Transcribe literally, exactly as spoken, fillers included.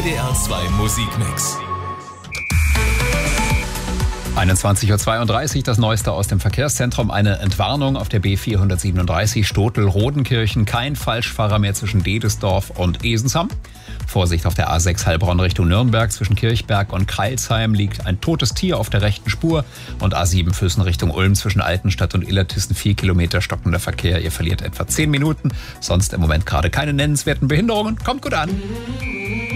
D R zwei Musikmix. einundzwanzig Uhr zweiunddreißig, das Neueste aus dem Verkehrszentrum. Eine Entwarnung auf der B vierhundertsiebenunddreißig Stotel-Rodenkirchen. Kein Falschfahrer mehr zwischen Dedesdorf und Esensham. Vorsicht auf der A sechs Heilbronn Richtung Nürnberg. Zwischen Kirchberg und Kreilsheim liegt ein totes Tier auf der rechten Spur. Und A sieben Füssen Richtung Ulm zwischen Altenstadt und Illertissen vier Kilometer stockender Verkehr. Ihr verliert etwa zehn Minuten. Sonst im Moment gerade keine nennenswerten Behinderungen. Kommt gut an.